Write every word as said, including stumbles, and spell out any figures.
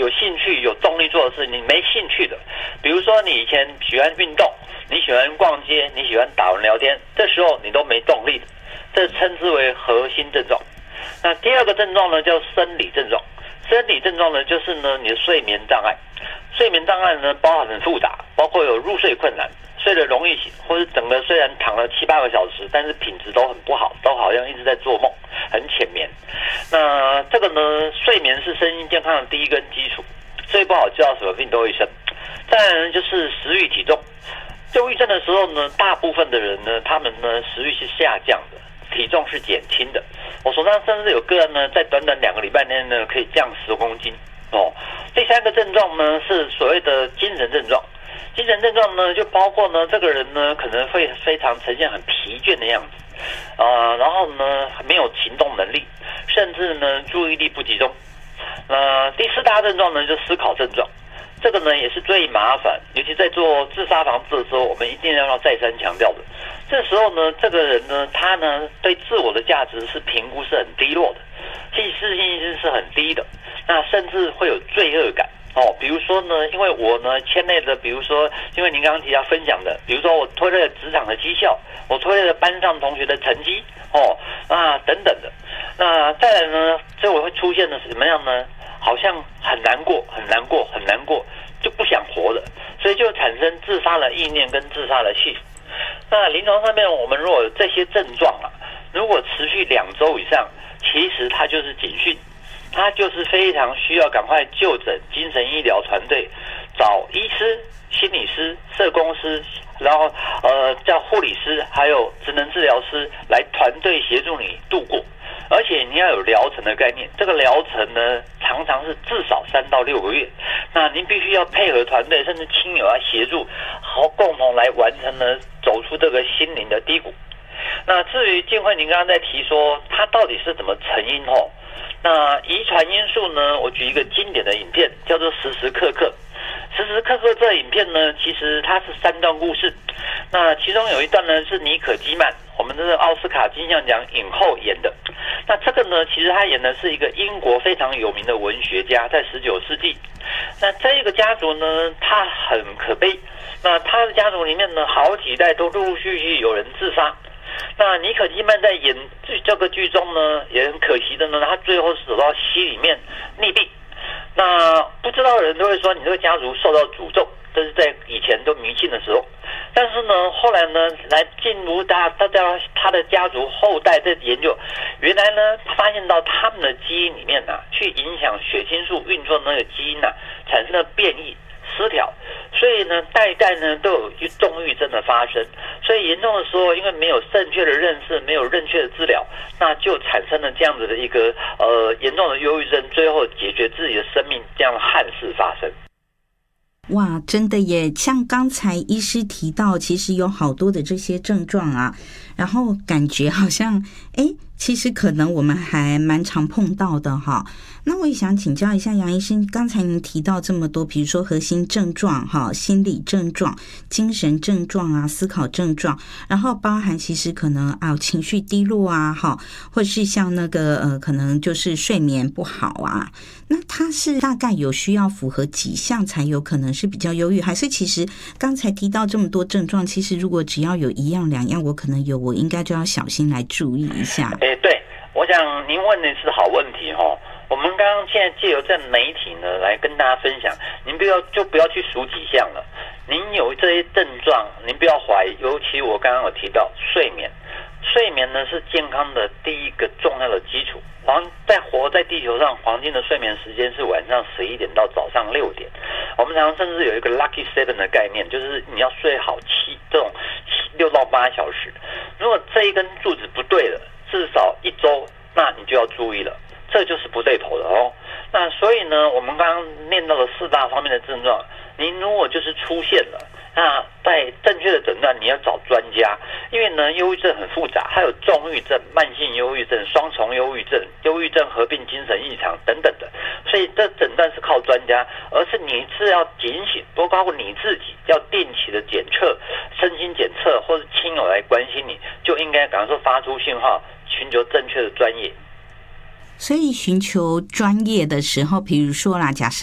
有兴趣、有动力做的事，你没兴趣的，比如说你以前喜欢运动，你喜欢逛街，你喜欢打文聊天，这时候你都没动力的，这称之为核心症状。那第二个症状呢，叫生理症状。生理症状呢，就是呢你的睡眠障碍。睡眠障碍呢，包含很复杂，包括有入睡困难、睡得容易醒，或者整个虽然躺了七八个小时，但是品质都很不好，都好像一直在做梦，很浅眠。那这个呢，睡眠是身心健康的第一根基础，睡不好就要什么病都会生。再来呢，就是食欲、体重。忧郁症的时候呢，大部分的人呢，他们呢食欲是下降的，体重是减轻的。我手上甚至有个人呢，在短短两个礼拜内呢，可以降十公斤。哦，第三个症状呢是所谓的精神症状。精神症状呢就包括呢，这个人呢可能会非常呈现很疲倦的样子，呃，然后呢没有行动能力，甚至呢注意力不集中。呃，第四大症状呢就思考症状。这个呢也是最麻烦，尤其在做自杀防治的时候，我们一定要再三强调的。这时候呢，这个人呢，他呢对自我的价值是评估是很低落的，自信心是很低的，那甚至会有罪恶感哦。比如说呢，因为我呢牵累的，比如说，因为您刚刚提到分享的，比如说我拖累了职场的绩效，我拖累了班上同学的成绩哦啊等等的。那再来呢，这我会出现的是什么样呢？好像很难过，很难过，很难过，就不想活了，所以就产生自杀的意念跟自杀的气。那临床上面，我们如果有这些症状啊，如果持续两周以上，其实它就是警讯，它就是非常需要赶快就诊精神医疗团队，找医师、心理师、社工师，然后呃叫护理师，还有职能治疗师来团队协助你度过。而且你要有疗程的概念，这个疗程呢，常常是至少三到六个月。那您必须要配合团队，甚至亲友要协助，好共同来完成呢，走出这个心灵的低谷。那至于静慧，您刚刚在提说它到底是怎么成因哦？那遗传因素呢？我举一个经典的影片，叫做《时时刻刻》。时时刻刻这影片呢，其实它是三段故事。那其中有一段呢是妮可基曼，我们这个奥斯卡金像奖影后演的。那这个呢，其实他演的是一个英国非常有名的文学家，在十九世纪。那这个家族呢，他很可悲。那他的家族里面呢，好几代都陆陆续续有人自杀。那妮可基曼在演这个剧中呢，也很可惜的呢，他最后是走到溪里面溺毙。那不知道的人都会说，你这个家族受到诅咒，这是在以前都迷信的时候。但是呢，后来呢，来进入大大家他的家族后代在研究，原来呢，发现到他们的基因里面啊，去影响血清素运作的那个基因啊，产生了变异失调，所以呢，代代呢都有重郁症的发生。所以严重的时候，因为没有正确的认识，没有正确的治疗，那就产生了这样子的一个呃严重的忧郁症，最后解决自己的生命这样的憾事发生。 哇，真的耶！像刚才医师提到，其实有好多的这些症状啊，然后感觉好像，诶，其实可能我们还蛮常碰到的哈。那我也想请教一下杨医生，刚才您提到这么多，比如说核心症状哈、心理症状、精神症状啊、思考症状，然后包含其实可能啊情绪低落啊哈，或是像那个呃可能就是睡眠不好啊，那它是大概有需要符合几项才有可能是比较忧郁，还是其实刚才提到这么多症状，其实如果只要有一样两样我可能有，我应该就要小心来注意一下。 诶，对，我想您问的是好问题哦。我们刚刚现在借由这媒体呢来跟大家分享，您不要就不要去数几项了。您有这些症状，您不要怀疑。尤其我刚刚有提到睡眠，睡眠呢是健康的第一个重要的基础。黄在活在地球上，黄金的睡眠时间是晚上十一点到早上六点。我们常常甚至有一个 lucky seven 的概念，就是你要睡好七这种六到八小时。如果这一根柱子不对了，至少一周，那你就要注意了。这就是不对头的哦。那所以呢，我们刚刚念到了四大方面的症状，您如果就是出现了，那在正确的诊断你要找专家，因为呢，忧郁症很复杂，还有重郁症、慢性忧郁症、双重忧郁症、忧郁症合并精神异常等等的，所以这诊断是靠专家，而是你是要警醒，包括你自己要定期的检测、身心检测，或是亲友来关心你，就应该赶快说发出信号，寻求正确的专业。 所以寻求专业的时候，比如说啦，假设